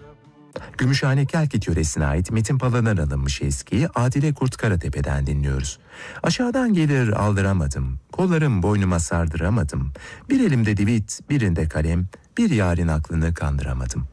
Gümüşhane Kelkit yöresine ait Metin Pala'dan alınmış eskiyi Adile Kurt Karatepe'den dinliyoruz. Aşağıdan gelir aldıramadım, kollarım boynuma sardıramadım. Bir elimde divit, birinde kalem, bir yarın aklını kandıramadım.